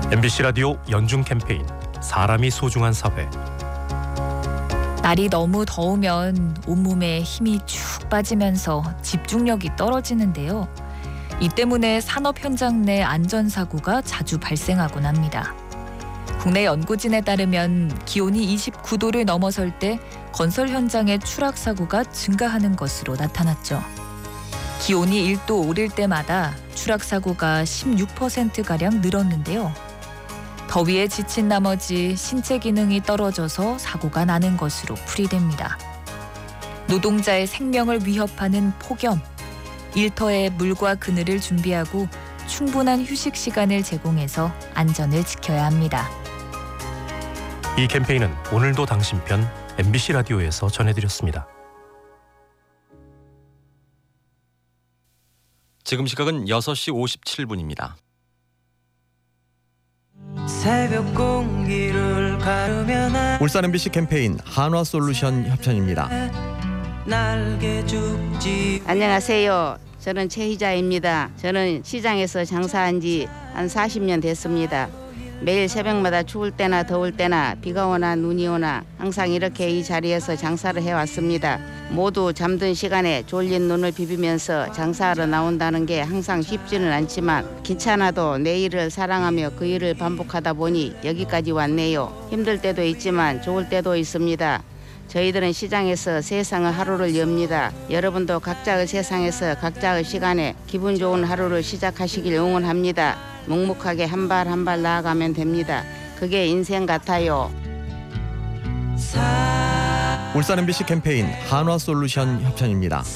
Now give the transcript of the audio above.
MBC 라디오 연중 캠페인 사람이 소중한 사회. 날이 너무 더우면 온몸에 힘이 축 빠지면서 집중력이 떨어지는데요. 이 때문에 산업 현장 내 안전사고가 자주 발생하곤 합니다. 국내 연구진에 따르면 기온이 29도를 넘어설 때 건설 현장의 추락사고가 증가하는 것으로 나타났죠. 기온이 1도 오를 때마다 추락사고가 16%가량 늘었는데요. 더위에 지친 나머지 신체 기능이 떨어져서 사고가 나는 것으로 풀이됩니다. 노동자의 생명을 위협하는 폭염, 일터에 물과 그늘을 준비하고 충분한 휴식 시간을 제공해서 안전을 지켜야 합니다. 이 캠페인은 오늘도 당신 편 MBC 라디오에서 전해드렸습니다. 지금 시각은 6시 57분입니다. 새벽 공기를 가르며 울산 MBC 캠페인 한화솔루션 협찬입니다. 날개 죽지. 안녕하세요. 저는 최희자입니다. 저는 시장에서 장사한 지 한 40년 됐습니다. 매일 새벽마다 추울 때나 더울 때나 비가 오나 눈이 오나 항상 이렇게 이 자리에서 장사를 해왔습니다. 모두 잠든 시간에 졸린 눈을 비비면서 장사하러 나온다는 게 항상 쉽지는 않지만 귀찮아도 내 일을 사랑하며 그 일을 반복하다 보니 여기까지 왔네요. 힘들 때도 있지만 좋을 때도 있습니다. 저희들은 시장에서 세상의 하루를 엽니다. 여러분도 각자의 세상에서 각자의 시간에 기분 좋은 하루를 시작하시길 응원합니다. 묵묵하게 한 발 한 발 나아가면 됩니다. 그게 인생 같아요. 울산 MBC 캠페인 한화솔루션 협찬입니다.